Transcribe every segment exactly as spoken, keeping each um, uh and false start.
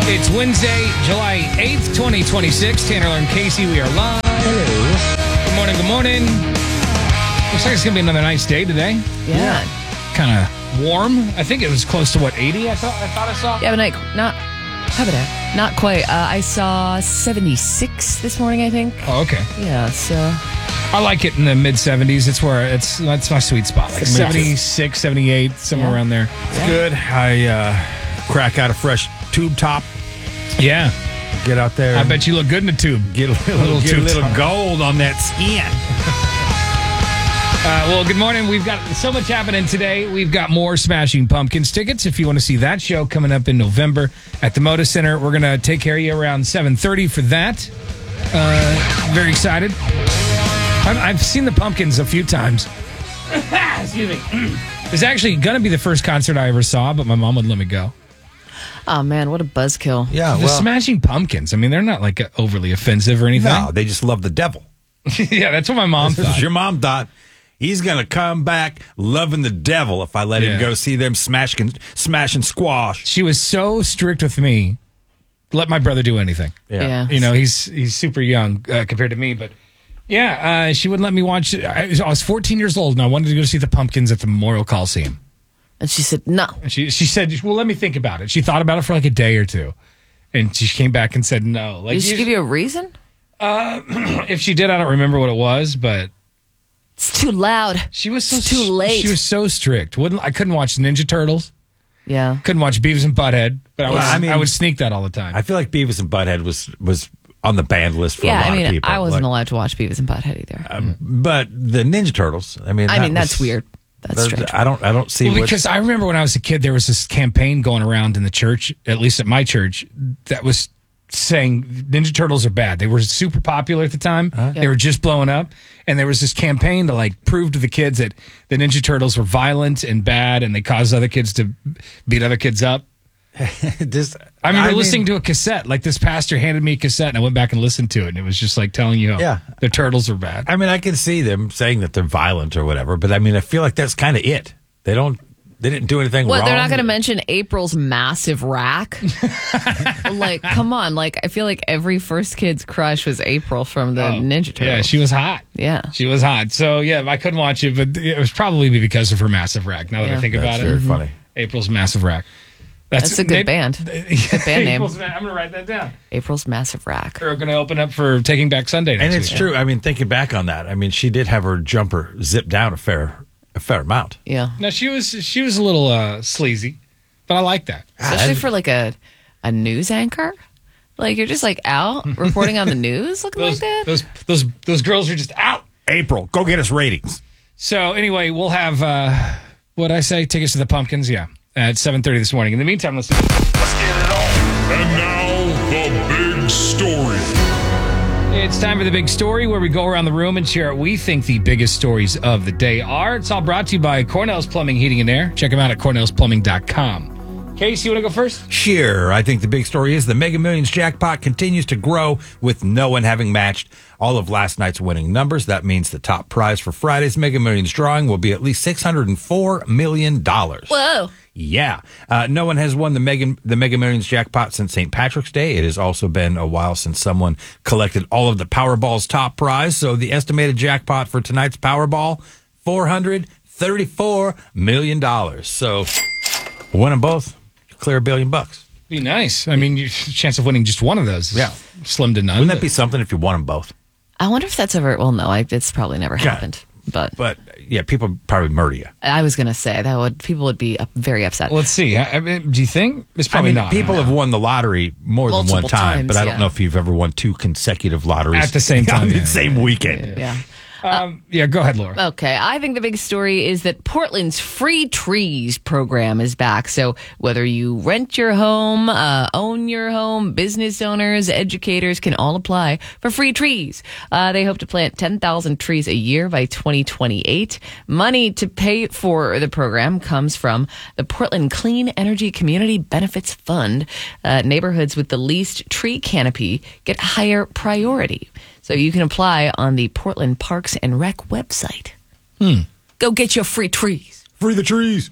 It's Wednesday, July eighth, twenty twenty-six. Tanner and Casey, we are live. Hello. Good morning, good morning. Looks like it's going to be another nice day today. Yeah. Kind of warm. I think it was close to, what, eighty I thought I, thought I saw? Yeah, but not, not, how about that? Not quite. Uh, I saw seventy-six this morning, I think. Oh, okay. Yeah, so. I like it in the mid seventies. It's where it's that's my sweet spot. Like Me seventy-six, seventy-eight, somewhere Yeah. around there. It's good. I uh, crack out a fresh tube top. Yeah. Get out there. I bet you look good in a tube. Get a little, little get a tube little top. gold on that skin. Uh, well, good morning. We've got so much happening today. We've got more Smashing Pumpkins tickets. If you want to see that show coming up in November at the Moda Center, we're going to take care of you around seven thirty for that. Uh, very excited. I've, I've seen the Pumpkins a few times. Excuse me. It's actually going to be the first concert I ever saw, but my mom wouldn't let me go. Oh, man, what a buzzkill. Yeah, The well, Smashing Pumpkins. I mean, they're not like overly offensive or anything. no, they just love the devil. Yeah, that's what my mom That's what thought. your mom thought. He's going to come back loving the devil if I let Yeah. him go see them smashing, smashing squash. She was so strict with me. Let my brother do anything. Yeah. You know, he's he's super young uh, compared to me, but yeah, uh, she wouldn't let me watch. I was, I was fourteen years old and I wanted to go see the Pumpkins at the Memorial Coliseum. And she said, no. And she she said, "Well, let me think about it." She thought about it for like a day or two, and she came back and said, "No." Like, Did she you- give you a reason? if she did, I don't remember what it was, but It's too loud. she was so It's too late. She was so strict. Wouldn't I couldn't watch Ninja Turtles. Yeah. Couldn't watch Beavis and Butthead, but I, was, Well, I mean- I would sneak that all the time. I feel like Beavis and Butthead was was on the banned list for a Yeah, lot I mean, of people. I wasn't Like, allowed to watch Beavis and Butthead either. um, but the Ninja Turtles, I mean, I that mean, that's was- weird. That's that- strange. I don't, I don't see Well, what. because I remember when I was a kid, there was this campaign going around in the church, at least at my church, that was saying Ninja Turtles are bad. They were super popular at the time. They were just blowing up. And there was this campaign to like prove to the kids that the Ninja Turtles were violent and bad and they caused other kids to beat other kids up. Just, I remember I mean- listening to a cassette. Like this pastor handed me a cassette and I went back and listened to it. And it was just like telling you how Yeah. the turtles are bad. I mean, I can see them saying that they're violent or whatever, but I mean, I feel like that's kind of it. They don't, they didn't do anything What, wrong. they're not going to mention April's massive rack? Like, come on. Like, I feel like every first kid's crush was April from the Ninja Turtles. Yeah, she was hot. Yeah. She was hot. So, yeah, I couldn't watch it, but it was probably because of her massive rack. Now that I Yeah. think That's about very it. funny. April's Massive Rack. That's a good maybe- band. Good band name. April's Ma- I'm going to write that down. April's Massive Rack. They're going to open up for Taking Back Sunday next And it's week. true. I mean, thinking back on that, I mean, she did have her jumper zipped down a fair, a fair amount. Yeah. Now, she was she was a little uh, sleazy, but I like that. Especially for like a, a news anchor. Like, you're just like out reporting on the news looking Those, like that. those, those, those girls are just out. April, go get us ratings. So, anyway, we'll have, uh, what I say, tickets to the Pumpkins, yeah, at seven thirty this morning. In the meantime, let's Let's get it on. And now, the big story. It's time for the big story where we go around the room and share what we think the biggest stories of the day are. It's all brought to you by Cornell's Plumbing, Heating, and Air. Check them out at cornells plumbing dot com. Case, you want to go first? Sure. I think the big story is the Mega Millions jackpot continues to grow with no one having matched all of last night's winning numbers. That means the top prize for Friday's Mega Millions drawing will be at least six hundred four million dollars. Whoa. Yeah. Uh, no one has won the Mega, the Mega Millions jackpot since Saint Patrick's Day. It has also been a while since someone collected all of the Powerball's top prize. So the estimated jackpot for tonight's Powerball, four hundred thirty-four million dollars. So win them both, clear a billion bucks. Be nice. I mean, your chance of winning just one of those is Yeah. slim to none. Wouldn't that be something if you won them both? I wonder if that's ever, well, no, I, it's probably never Yeah. happened. But, But yeah, people probably murder you. I was going to say that would, people would be uh, very upset. Let's see. I, I mean, do you think? It's I probably mean, not. people have won the lottery more than Multiple one time, times, but I don't yeah. know if you've ever won two consecutive lotteries At the same time, on the yeah. same weekend. yeah. Um, yeah, go ahead, Laura. Okay, I think the big story is that Portland's Free Trees program is back. So whether you rent your home, uh, own your home, business owners, educators can all apply for free trees. Uh, they hope to plant ten thousand trees a year by twenty twenty-eight. Money to pay for the program comes from the Portland Clean Energy Community Benefits Fund. Uh, neighborhoods with the least tree canopy get higher priority. So you can apply on the Portland Parks and Rec website. Hmm. Go get your free trees. Free the trees.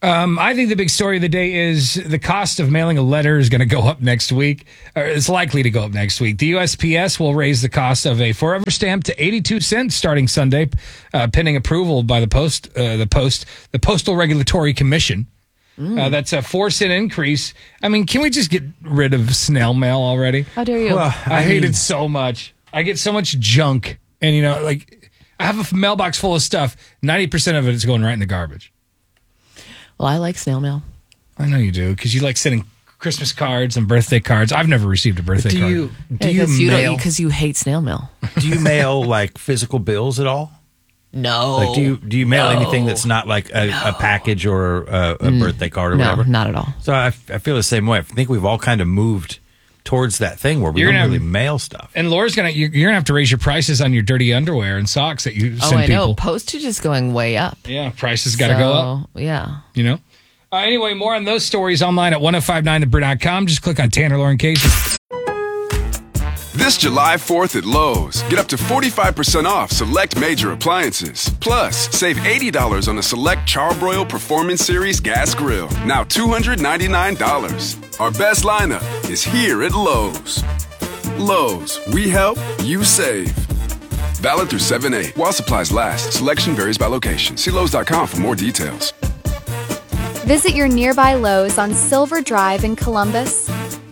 Um, I think the big story of the day is the cost of mailing a letter is going to go up next week, or it's likely to go up next week. The U S P S will raise the cost of a forever stamp to eighty-two cents starting Sunday, uh, pending approval by the post, uh, the post, the Postal Regulatory Commission. Mm. Uh, that's a four cent increase. I mean, can we just get rid of snail mail already? How dare you? Well, I, I hate mean, it so much. I get so much junk, and you know, like I have a mailbox full of stuff. ninety percent of it is going right in the garbage. Well, I like snail mail. I know you do, because you like sending Christmas cards and birthday cards. I've never received a birthday do card. You, do yeah, you mail? Because you, you hate snail mail. Do you mail like physical bills at all? No. Like, do you do you mail no. anything that's not like a, no. a package or a, a birthday card or no, whatever? Not at all. So I, I feel the same way. I think we've all kind of moved towards that thing where we You're don't gonna really have, mail stuff. And Laura's gonna you're, you're gonna have to raise your prices on your dirty underwear and socks that you oh, send I people. know. Postage is going way up. Yeah, prices got to so, go up. Yeah. You know. Uh, anyway, more on those stories online at ten fifty-nine the brew dot com. Just click on Tanner Lauren Casey. This July fourth at Lowe's, get up to forty-five percent off select major appliances. Plus, save eighty dollars on the select Charbroil Performance Series gas grill, now two hundred ninety-nine dollars. Our best lineup is here at Lowe's. Lowe's, we help, you save. Valid through seven eight. While supplies last, selection varies by location. See Lowe's dot com for more details. Visit your nearby Lowe's on Silver Drive in Columbus.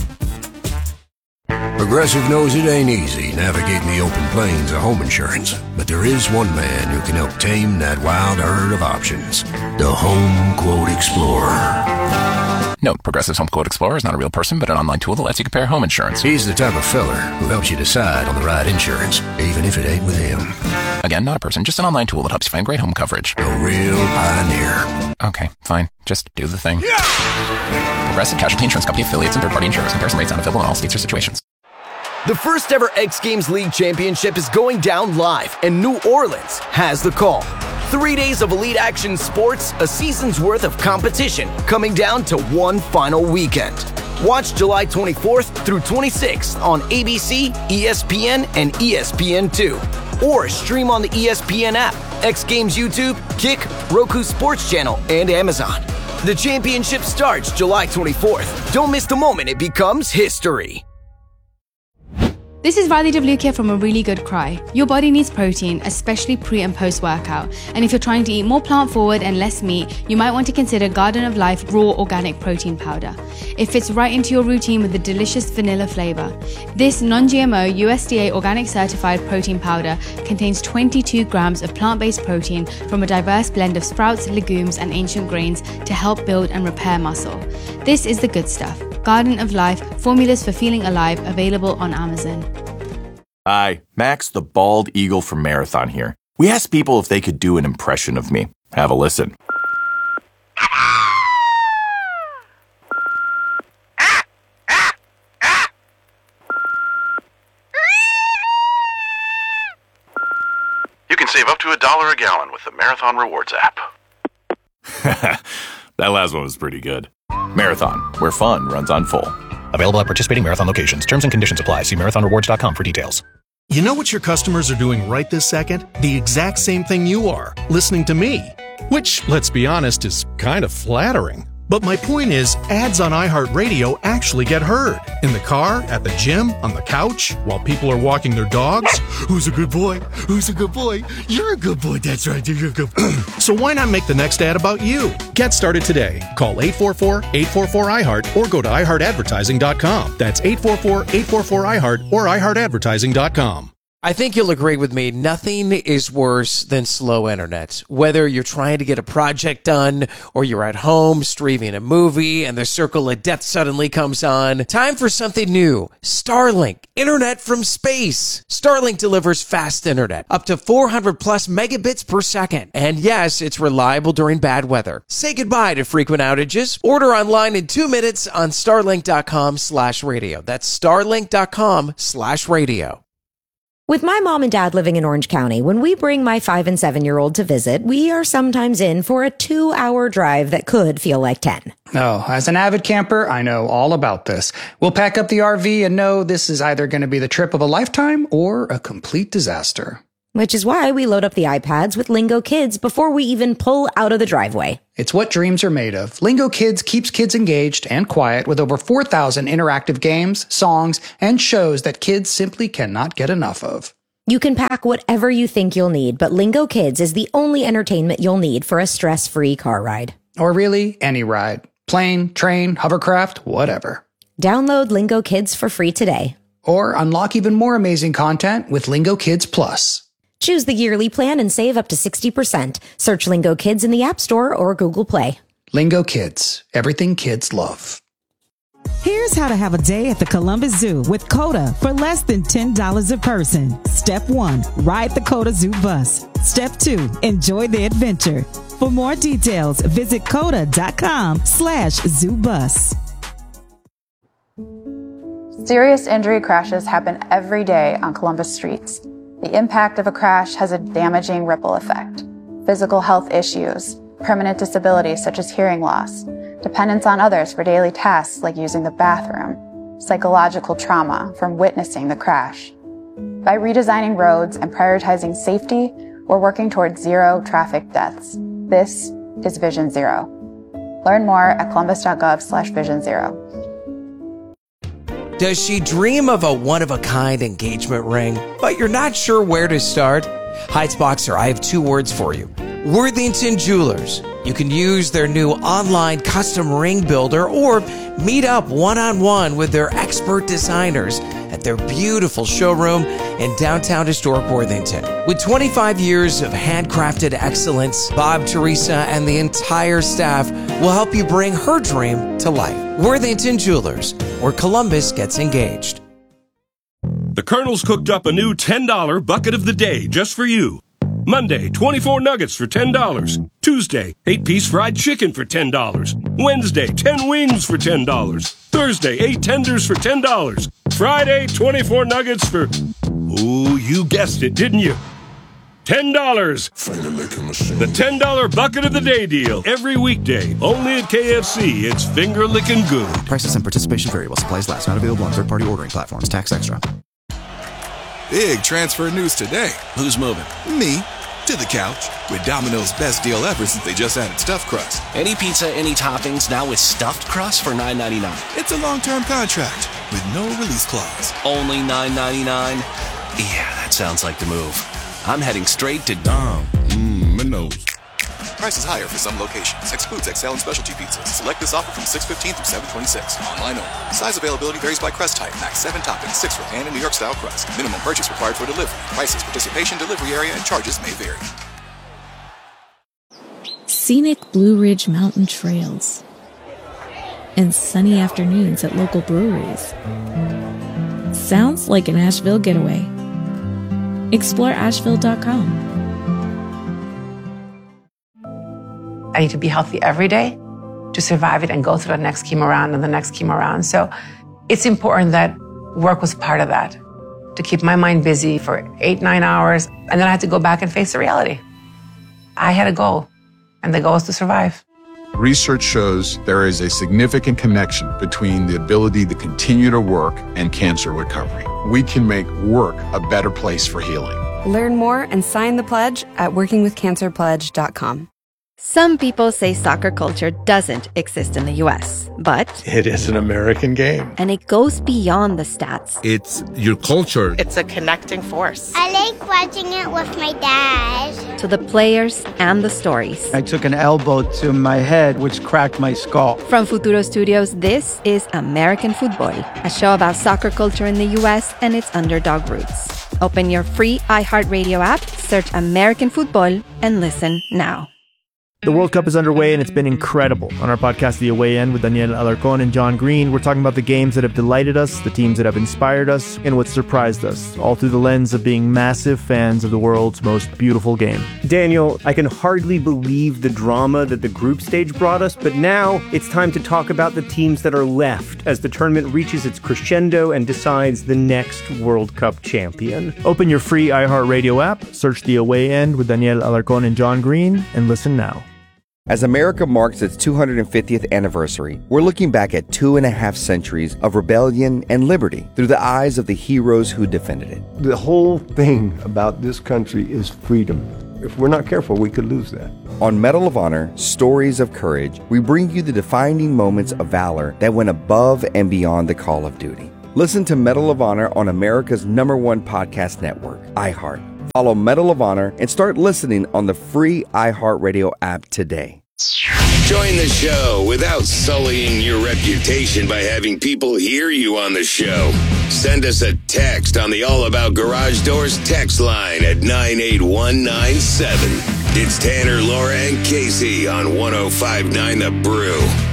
Progressive knows it ain't easy navigating the open plains of home insurance, but there is one man who can help tame that wild herd of options. The Home Quote Explorer. Note, Progressive's Home Quote Explorer is not a real person, but an online tool that lets you compare home insurance. He's the type of feller who helps you decide on the right insurance, even if it ain't with him. Again, not a person, just an online tool that helps you find great home coverage. A real pioneer. Okay, fine. Just do the thing. Yeah! Progressive Casualty Insurance Company affiliates and third-party insurers. Comparison rates not available in all states or situations. The first ever X Games League Championship is going down live, and New Orleans has the call. Three days of elite action sports, a season's worth of competition, coming down to one final weekend. Watch July twenty-fourth through twenty-sixth on A B C, E S P N, and E S P N two. Or stream on the E S P N app, X Games YouTube, Kick, Roku Sports Channel, and Amazon. The championship starts July twenty-fourth. Don't miss the moment it becomes history. This is Riley DeVluke here from A Really Good Cry. Your body needs protein, especially pre and post workout. And if you're trying to eat more plant forward and less meat, you might want to consider Garden of Life Raw Organic Protein Powder. It fits right into your routine with a delicious vanilla flavor. This non-G M O U S D A organic certified protein powder contains twenty-two grams of plant-based protein from a diverse blend of sprouts, legumes, and ancient grains to help build and repair muscle. This is the good stuff. Garden of Life, formulas for feeling alive, available on Amazon. Hi, Max the Bald Eagle from Marathon here. We asked people if they could do an impression of me. Have a listen. You can save up to a dollar a gallon with the Marathon Rewards app. That last one was pretty good. Marathon, where fun runs on full. Available at participating Marathon locations. Terms and conditions apply. See marathon rewards dot com for details. You know what your customers are doing right this second? The exact same thing you are, listening to me. Which, let's be honest, is kind of flattering. But my point is, ads on iHeartRadio actually get heard. In the car, at the gym, on the couch, while people are walking their dogs. Who's a good boy? Who's a good boy? You're a good boy. That's right. You're a good boy. So why not make the next ad about you? Get started today. Call eight four four, eight four four, I heart or go to i heart advertising dot com. That's eight four four, eight four four, I heart or i heart advertising dot com. I think you'll agree with me. Nothing is worse than slow internet. Whether you're trying to get a project done or you're at home streaming a movie and the circle of death suddenly comes on, time for something new. Starlink, internet from space. Starlink delivers fast internet, up to four hundred plus megabits per second. And yes, it's reliable during bad weather. Say goodbye to frequent outages. Order online in two minutes on starlink dot com slash radio. That's starlink dot com slash radio. With my mom and dad living in Orange County, when we bring my five and seven year old to visit, we are sometimes in for a two hour drive that could feel like ten. Oh, as an avid camper, I know all about this. We'll pack up the R V and know this is either going to be the trip of a lifetime or a complete disaster. Which is why we load up the iPads with Lingo Kids before we even pull out of the driveway. It's what dreams are made of. Lingo Kids keeps kids engaged and quiet with over four thousand interactive games, songs, and shows that kids simply cannot get enough of. You can pack whatever you think you'll need, but Lingo Kids is the only entertainment you'll need for a stress-free car ride. Or really, any ride. Plane, train, hovercraft, whatever. Download Lingo Kids for free today. Or unlock even more amazing content with Lingo Kids Plus. Choose the yearly plan and save up to sixty percent. Search Lingo Kids in the App Store or Google Play. Lingo Kids. Everything kids love. Here's how to have a day at the Columbus Zoo with CODA for less than ten dollars a person. Step one, ride the CODA Zoo bus. Step two, enjoy the adventure. For more details, visit coda.com slash zoo bus. Serious injury crashes happen every day on Columbus streets. The impact of a crash has a damaging ripple effect. Physical health issues, permanent disabilities such as hearing loss, dependence on others for daily tasks like using the bathroom, psychological trauma from witnessing the crash. By redesigning roads and prioritizing safety, we're working towards zero traffic deaths. This is Vision Zero. Learn more at columbus.gov slash vision zero. Does she dream of a one-of-a-kind engagement ring, but you're not sure where to start? Heights Boxer, I have two words for you. Worthington Jewelers. You can use their new online custom ring builder or meet up one-on-one with their expert designers at their beautiful showroom in downtown historic Worthington. With twenty-five years of handcrafted excellence, Bob, Teresa, and the entire staff will help you bring her dream to life. Worthington Jewelers, where Columbus gets engaged. The Colonel's cooked up a new ten dollar bucket of the day just for you. Monday, twenty-four nuggets for ten dollars. Tuesday, eight piece fried chicken for ten dollars. Wednesday, ten wings for ten dollars. Thursday, eight tenders for ten dollars. Friday, twenty-four nuggets for... Ooh, you guessed it, didn't you? ten dollars. The ten dollar bucket of the day deal. Every weekday, only at K F C. It's finger-licking good. Prices and participation vary while supplies last. Not available on third-party ordering platforms. Tax extra. Big transfer news today. Who's moving? Me. To the couch. With Domino's best deal ever since they just added stuffed crust. Any pizza, any toppings, now with stuffed crust for nine ninety-nine. It's a long-term contract with no release clause. Only nine ninety-nine? Yeah, that sounds like the move. I'm heading straight to Dom. Mmm, Minos. Prices higher for some locations. Excludes X L and specialty pizzas. Select this offer from six fifteen through seven twenty-six. Online only. Size availability varies by crust type. Max seven toppings, six for pan and New York style crust. Minimum purchase required for delivery. Prices, participation, delivery area, and charges may vary. Scenic Blue Ridge Mountain trails and sunny afternoons at local breweries. Sounds like an Asheville getaway. Explore asheville dot com. I need to be healthy every day to survive it and go through the next chemo round and the next chemo round. So it's important that work was part of that, to keep my mind busy for eight, nine hours. And then I had to go back and face the reality. I had a goal, and the goal is to survive. Research shows there is a significant connection between the ability to continue to work and cancer recovery. We can make work a better place for healing. Learn more and sign the pledge at working with cancer pledge dot com. Some people say soccer culture doesn't exist in the U S, but it is an American game. And it goes beyond the stats. It's your culture. It's a connecting force. I like watching it with my dad. To the players and the stories. I took an elbow to my head, which cracked my skull. From Futuro Studios, this is American Football, a show about soccer culture in the U S and its underdog roots. Open your free iHeartRadio app, search American Football, and listen now. The World Cup is underway and it's been incredible. On our podcast, The Away End, with Daniel Alarcón and John Green, we're talking about the games that have delighted us, the teams that have inspired us, and what surprised us, all through the lens of being massive fans of the world's most beautiful game. Daniel, I can hardly believe the drama that the group stage brought us, but now it's time to talk about the teams that are left as the tournament reaches its crescendo and decides the next World Cup champion. Open your free iHeartRadio app, search The Away End with Daniel Alarcón and John Green, and listen now. As America marks its two hundred fiftieth anniversary, we're looking back at two and a half centuries of rebellion and liberty through the eyes of the heroes who defended it. The whole thing about this country is freedom. If we're not careful, we could lose that. On Medal of Honor, Stories of Courage, we bring you the defining moments of valor that went above and beyond the call of duty. Listen to Medal of Honor on America's number one podcast network, iHeart. Follow Medal of Honor and start listening on the free iHeartRadio app today. Join the show without sullying your reputation by having people hear you on the show. Send us a text on the All About Garage Doors text line at nine eight one nine seven. It's Tanner, Laura, and Casey on one oh five point nine The Brew.